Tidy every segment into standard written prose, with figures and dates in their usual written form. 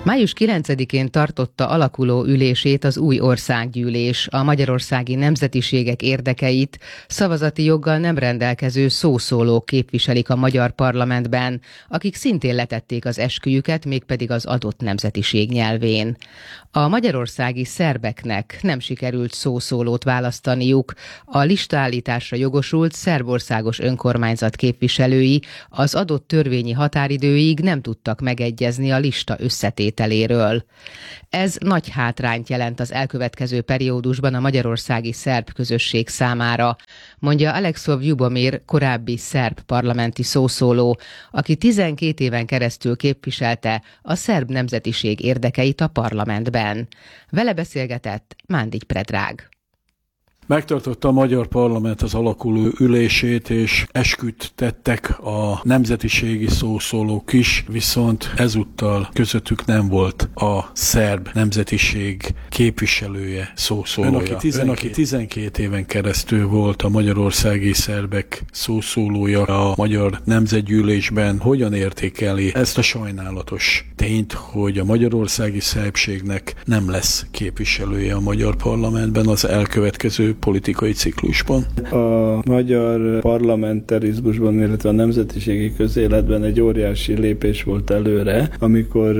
Május 9-én tartotta alakuló ülését az új országgyűlés. A magyarországi nemzetiségek érdekeit szavazati joggal nem rendelkező szószólók képviselik a magyar parlamentben, akik szintén letették az esküjüket, mégpedig az adott nemzetiség nyelvén. A magyarországi szerbeknek nem sikerült szószólót választaniuk. A listaállításra jogosult szerbországos önkormányzat képviselői az adott törvényi határidőig nem tudtak megegyezni a lista összetételéről. Ez nagy hátrányt jelent az elkövetkező periódusban a magyarországi szerb közösség számára, mondja Aleksov Ljubomir, korábbi szerb parlamenti szószóló, aki 12 éven keresztül képviselte a szerb nemzetiség érdekeit a parlamentben. Vele beszélgetett Mándigy Predrag. Megtartotta a magyar parlament az alakuló ülését, és esküt tettek a nemzetiségi szószólók is, viszont ezúttal közöttük nem volt a szerb nemzetiség képviselője, szószólója. Ön, aki 12 éven keresztül volt a magyarországi szerbek szószólója a magyar nemzetgyűlésben, hogyan értékeli ezt a sajnálatos tényt, hogy a magyarországi szerbségnek nem lesz képviselője a magyar parlamentben az elkövetkező politikai ciklusban? A magyar parlamentarizmusban, illetve a nemzetiségi közéletben egy óriási lépés volt előre, amikor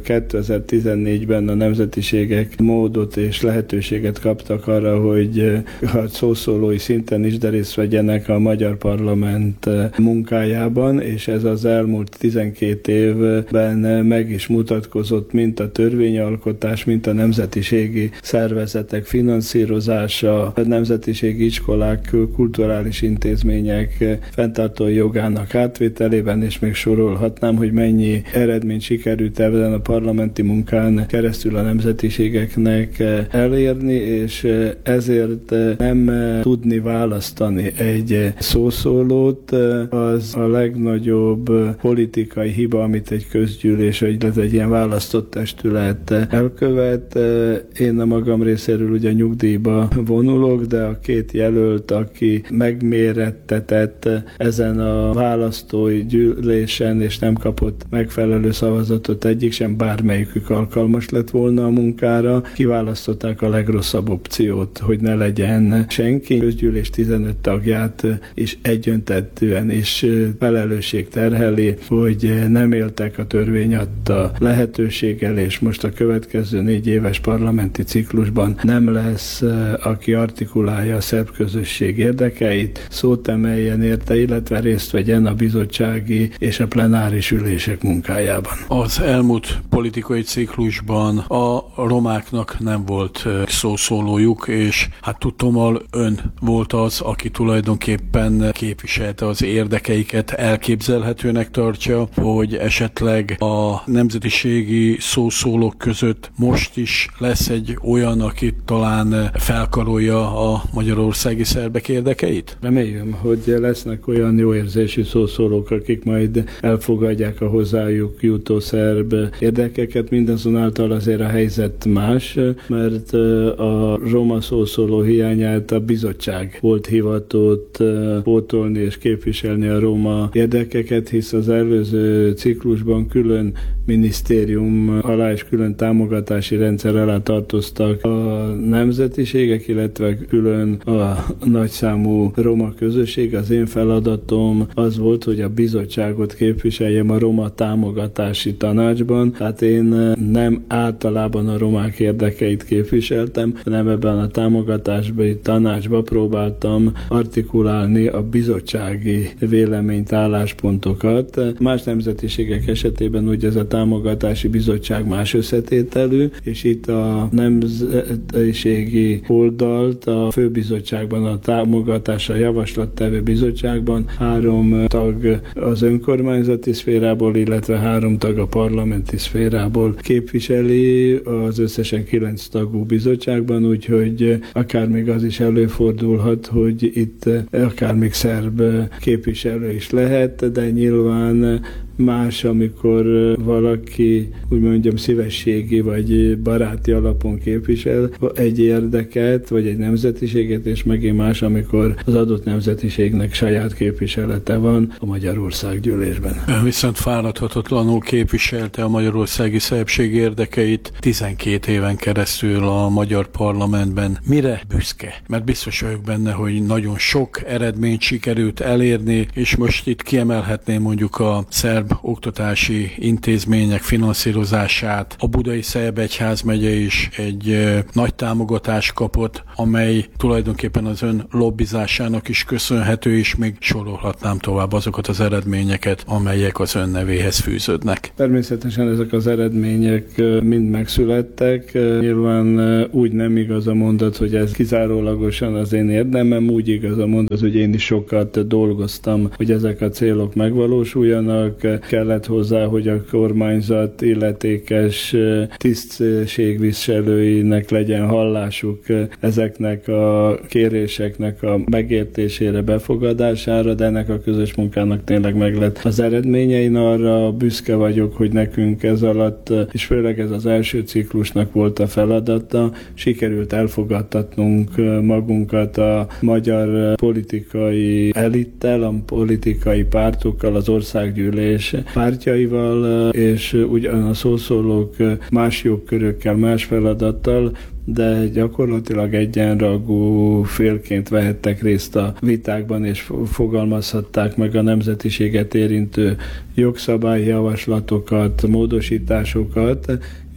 2014-ben a nemzetiségek módot és lehetőséget kaptak arra, hogy szószólói szinten is részt vegyenek a magyar parlament munkájában, és ez az elmúlt 12 évben meg is mutatkozott, mint a törvényalkotás, mint a nemzetiségi szervezetek finanszírozása, nemzetiségi iskolák, kulturális intézmények fenntartói jogának átvételében, és még sorolhatnám, hogy mennyi eredményt sikerült ebben a parlamenti munkán keresztül a nemzetiségeknek elérni, és ezért nem tudni választani egy szószólót, az a legnagyobb politikai hiba, amit egy közgyűlés, illetve egy ilyen választott testület elkövet. Én a magam részéről ugye nyugdíjba vonulok, de a két jelölt, aki megmérettetett ezen a választói gyűlésen, és nem kapott megfelelő szavazatot egyik sem, bármelyikük alkalmas lett volna a munkára, kiválasztották a legrosszabb opciót, hogy ne legyen senki. A közgyűlés 15 tagját is egyöntetűen és felelősség terheli, hogy nem éltek a törvény adta lehetőséggel, és most a következő 4 éves parlamenti ciklusban nem lesz, aki artikulálja a szerb közösség érdekeit, szót emeljen érte, illetve részt vegyen a bizottsági és a plenáris ülések munkájában. Az elmúlt politikai ciklusban a romáknak nem volt szószólójuk, és hát tudtommal ön volt az, aki tulajdonképpen képviselte az érdekeiket. Elképzelhetőnek tartja, hogy esetleg a nemzetiségi szószólók között most is lesz egy olyan, aki talán felkarolja a magyarországi szerbek érdekeit? Reméljük, hogy lesznek olyan jó érzésű szószólók, akik majd elfogadják a hozzájuk jutó szerb érdekeket, mindazonáltal azért a helyzet más, mert a roma szószóló hiányát a bizottság volt hivatott pótolni és képviselni a roma érdekeket, hisz az előző ciklusban külön minisztérium alá és külön támogatási rendszer alá tartoztak a nemzetiségek, illetve külön a nagyszámú roma közösség. Az én feladatom az volt, hogy a bizottságot képviseljem a roma támogatási tanácsban, tehát én nem általában a romák érdekeit képviseltem, hanem ebben a támogatási tanácsban próbáltam artikulálni a bizottsági véleményt, álláspontokat. Más nemzetiségek esetében ugye ez a támogatási bizottság más összetételű, és itt a nemzetiségi oldalt a főbizottságban, a támogatásra javaslattevő bizottságban 3 tag az önkormányzati szférából, illetve 3 tag a parlamenti szférából képviseli az összesen 9 tagú bizottságban, úgyhogy akár még az is előfordulhat, hogy itt akár még szerb képviselő is lehet, de nyilván más, amikor valaki, úgy mondjam, szívességi vagy baráti alapon képvisel egy érdeket, vagy egy nemzetiséget, és megint más, amikor az adott nemzetiségnek saját képviselete van a Magyarországgyűlésben. Ön viszont fáradhatatlanul képviselte a magyarországi szépség érdekeit 12 éven keresztül a magyar parlamentben. Mire büszke? Mert biztos vagyok benne, hogy nagyon sok eredményt sikerült elérni, és most itt kiemelhetném mondjuk a szerb oktatási intézmények finanszírozását. A budai szerb egyházmegye is egy nagy támogatást kapott, amely tulajdonképpen az ön lobbizásának is köszönhető, és még sorolhatnám tovább azokat az eredményeket, amelyek az ön nevéhez fűződnek. Természetesen ezek az eredmények mind megszülettek. Nyilván úgy nem igaz a mondat, hogy ez kizárólagosan az én érdemem, úgy igaz a mondat, hogy én is sokat dolgoztam, hogy ezek a célok megvalósuljanak. Kellett hozzá, hogy a kormányzat illetékes tisztségviselőinek legyen hallásuk ezeknek a kéréseknek a megértésére, befogadására, de ennek a közös munkának tényleg meg lett az eredménye. Én arra büszke vagyok, hogy nekünk ez alatt, és főleg ez az első ciklusnak volt a feladata, sikerült elfogadtatnunk magunkat a magyar politikai elittel, a politikai pártokkal, az országgyűlés pártjaival, és ugyan a szószólók más jogkörökkel, más feladattal, de gyakorlatilag egyenrangú félként vehettek részt a vitákban, és fogalmazhatták meg a nemzetiséget érintő jogszabályjavaslatokat, módosításokat,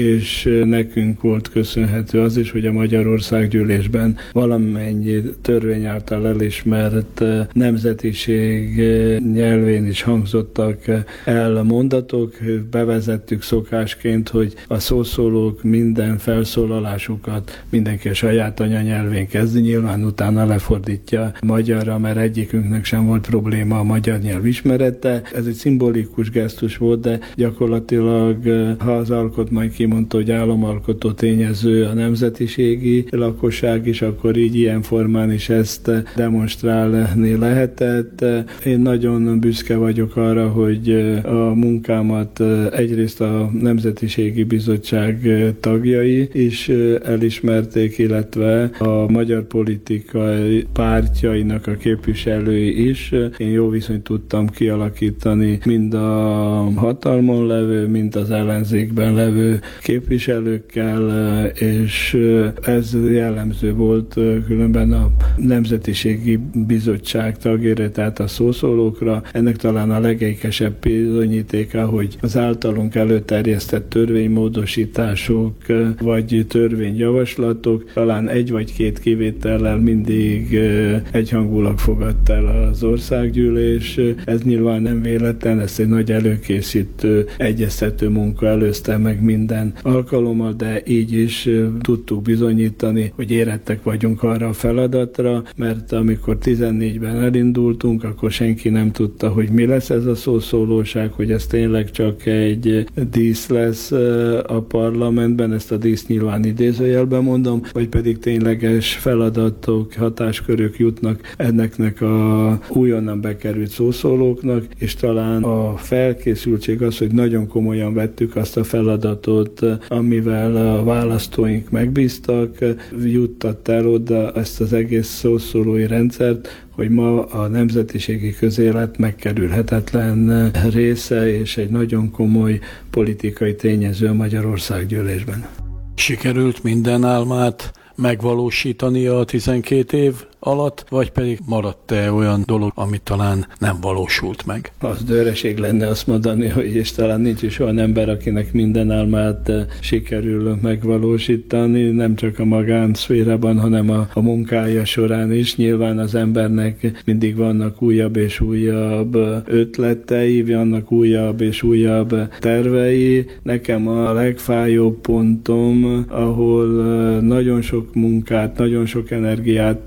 és nekünk volt köszönhető az is, hogy a Magyarországgyűlésben valamennyi törvény által elismert nemzetiség nyelvén is hangzottak el mondatok. Bevezettük szokásként, hogy a szószólók minden felszólalásukat mindenki a saját anyanyelvén kezdi, nyilván utána lefordítja magyarra, mert egyikünknek sem volt probléma a magyar nyelv ismerete. Ez egy szimbolikus gesztus volt, de gyakorlatilag, ha az alkotmány kimondta, hogy államalkotó tényező a nemzetiségi lakosság is, akkor így ilyen formán is ezt demonstrálni lehetett. Én nagyon büszke vagyok arra, hogy a munkámat egyrészt a Nemzetiségi Bizottság tagjai is elismerték, illetve a magyar politikai pártjainak a képviselői is. Én jó viszonyt tudtam kialakítani mind a hatalmon levő, mind az ellenzékben levő képviselőkkel, és ez jellemző volt különben a Nemzetiségi Bizottság tagjára, tehát a szószólókra. Ennek talán a legékesebb bizonyítéka, hogy az általunk előterjesztett törvénymódosítások vagy törvényjavaslatok talán egy vagy két kivétellel mindig egyhangulag fogadta el az országgyűlés. Ez nyilván nem véletlen, ezt egy nagy előkészítő, egyeztető munka előzte meg minden alkalommal, de így is tudtuk bizonyítani, hogy érettek vagyunk arra a feladatra, mert amikor 14-ben elindultunk, akkor senki nem tudta, hogy mi lesz ez a szószólóság, hogy ez tényleg csak egy dísz lesz a parlamentben, ezt a dísz nyilván idézőjelben mondom, vagy pedig tényleges feladatok, hatáskörök jutnak enneknek a újonnan bekerült szószólóknak, és talán a felkészültség az, hogy nagyon komolyan vettük azt a feladatot, amivel a választóink megbíztak, juttatta el oda ezt az egész szószólói rendszert, hogy ma a nemzetiségi közélet megkerülhetetlen része és egy nagyon komoly politikai tényező a Magyarországgyűlésben. Sikerült minden álmát megvalósítani a 12 év alatt, vagy pedig maradt-e olyan dolog, ami talán nem valósult meg? Az dőreség lenne azt mondani, hogy és talán nincs is olyan ember, akinek minden álmát sikerül megvalósítani, nem csak a magánszférában, hanem a munkája során is. Nyilván az embernek mindig vannak újabb és újabb ötletei, vannak újabb és újabb tervei. Nekem a legfájóbb pontom, ahol nagyon sok munkát, nagyon sok energiát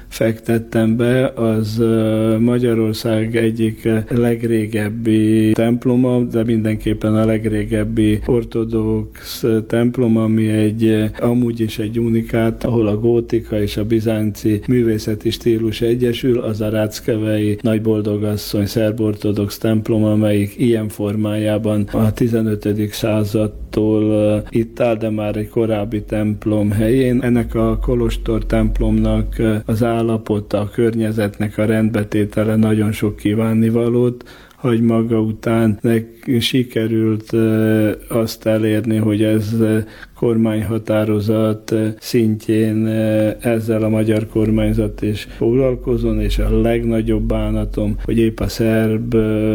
fektettem be, az Magyarország egyik legrégebbi temploma, de mindenképpen a legrégebbi ortodox templom, ami amúgy is egy unikát, ahol a gótika és a bizánci művészeti stílus egyesül, az a Ráckevei Nagyboldogasszony szerb-ortodox templom, amelyik ilyen formájában a 15. századtól itt áll, de már egy korábbi templom helyén. Ennek a kolostor templomnak az állapota, a környezetnek a rendbetétele nagyon sok kívánnivalót, hogy maga után sikerült azt elérni, hogy ez kormányhatározat szintjén ezzel a magyar kormányzat is foglalkozon, és a legnagyobb bánatom, hogy épp a szerb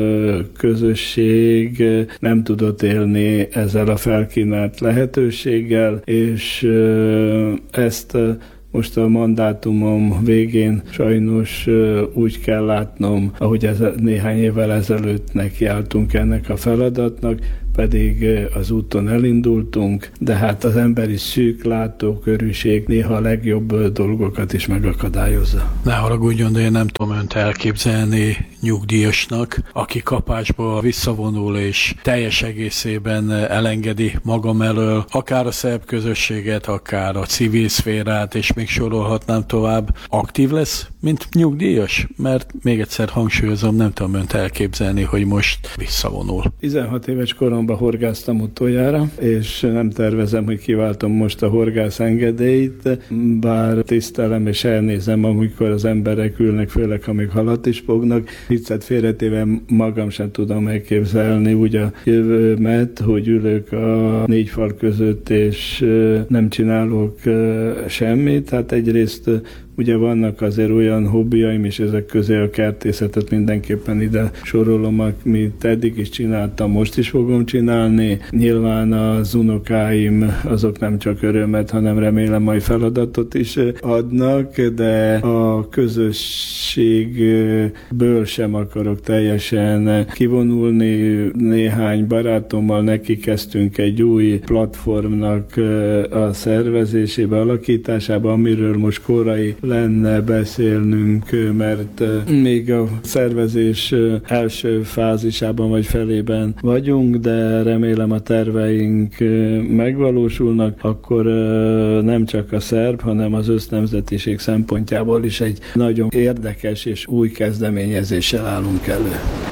közösség nem tudott élni ezzel a felkínált lehetőséggel, és ezt most a mandátumom végén sajnos úgy kell látnom, ahogy néhány évvel ezelőtt nekiálltunk ennek a feladatnak, pedig az úton elindultunk, de hát az emberi szűk látókörűség néha a legjobb dolgokat is megakadályozza. Ne haragudjon, de én nem tudom önt elképzelni nyugdíjasnak, aki kapásból visszavonul és teljes egészében elengedi magam elől, akár a szerb közösséget, akár a civil szférát, és még sorolhatnám tovább. Aktív lesz, mint nyugdíjas? Mert még egyszer hangsúlyozom, nem tudom önt elképzelni, hogy most visszavonul. 16 éves koromban horgáztam utoljára, és nem tervezem, hogy kiváltom most a horgász engedélyt, bár tisztelem és elnézem, amikor az emberek ülnek, főleg ha még halat is fognak. Viccet félretéve magam sem tudom elképzelni úgy a jövőmet, hogy ülök a négy fal között, és nem csinálok semmit. Hát egyrészt ugye vannak azért olyan hobbiaim, és ezek közé a kertészetet mindenképpen ide sorolom, amit eddig is csináltam, most is fogom csinálni. Nyilván az unokáim azok nem csak örömet, hanem remélem majd feladatot is adnak, de a közösségből sem akarok teljesen kivonulni. Néhány barátommal neki kezdtünk egy új platformnak a szervezésébe, alakításába, amiről most korai lenne beszélnünk, mert még a szervezés első fázisában vagy felében vagyunk, de remélem a terveink megvalósulnak, akkor nem csak a szerb, hanem az össznemzetiség szempontjából is egy nagyon érdekes és új kezdeményezéssel állunk elő.